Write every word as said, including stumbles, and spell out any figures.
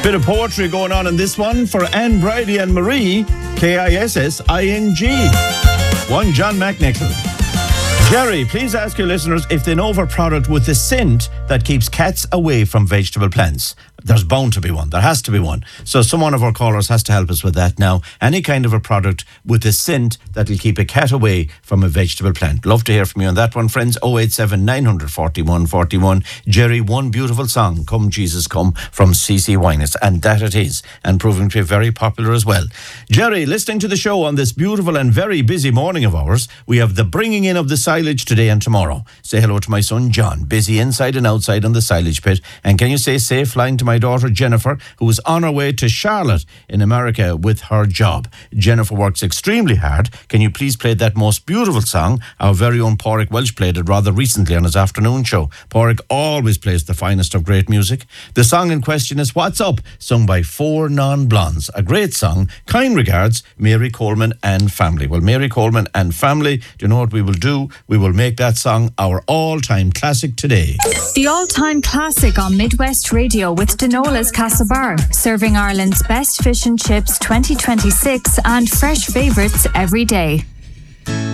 Bit of poetry going on in this one for Anne Bridie and Marie, K I S S I N G. One John McNichol. Jerry, please ask your listeners if they know of a product with a scent that keeps cats away from vegetable plants. There's bound to be one. There has to be one. So some one of our callers has to help us with that now. Any kind of a product with a scent that will keep a cat away from a vegetable plant. Love to hear from you on that one, friends. oh eight seven, nine four one, four one. Jerry, one beautiful song, Come Jesus Come, from C C Winans. And that it is. And proving to be very popular as well. Jerry, listening to the show on this beautiful and very busy morning of ours, we have the bringing in of the silage today and tomorrow. Say hello to my son, John. Busy inside and outside on the silage pit. And can you say safe flying to my daughter Jennifer, who is on her way to Charlotte in America with her job. Jennifer works extremely hard. Can you please play that most beautiful song? Our very own Pádraig Welch played it rather recently on his afternoon show. Pádraig always plays the finest of great music. The song in question is What's Up, sung by Four Non-Blondes. A great song. Kind regards, Mary Coleman and family. Well, Mary Coleman and family, do you know what we will do? We will make that song our all-time classic today. The all-time classic on Midwest Radio with Denola's Castlebar, serving Ireland's best fish and chips twenty twenty-six and fresh favourites every day.